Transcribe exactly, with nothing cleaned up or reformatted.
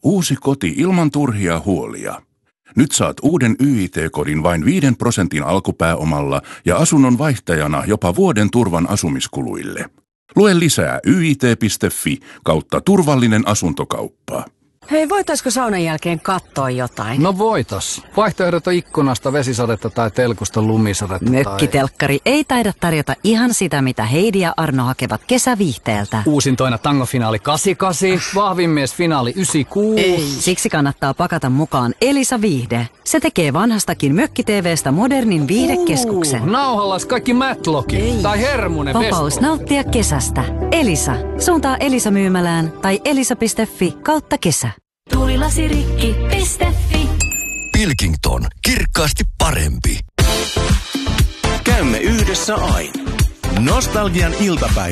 uusi koti ilman turhia huolia. Nyt saat uuden Y I T-kodin vain viiden prosentin alkupääomalla ja asunnon vaihtajana jopa vuoden turvan asumiskuluille. Lue lisää y i t piste f i kautta turvallinen asuntokauppa. Hei, voitaisko saunan jälkeen katsoa jotain? No voitais. Vaihtoehdot on ikkunasta, vesisadetta tai telkusta lumisadetta. Mökkitelkkari ei taida tarjota ihan sitä, mitä Heidi ja Arno hakevat kesäviihteeltä. Uusintoina tangofinaali kahdeksankymmentäkahdeksan, vahvimmiesfinaali yhdeksänkymmentäkuusi. Ei. Siksi kannattaa pakata mukaan Elisa Viihde. Se tekee vanhastakin mökki-tv:stä modernin viihdekeskuksen. Uh, nauhallas kaikki Matlockit tai Hermunen Vapaus Vespo. nauttia kesästä. Elisa. Suuntaa Elisa myymälään tai elisa piste f i kautta kesä. Tuulilasirikki piste fi. Pilkington. Kirkkaasti parempi. Käymme yhdessä aina. Nostalgian iltapäivä.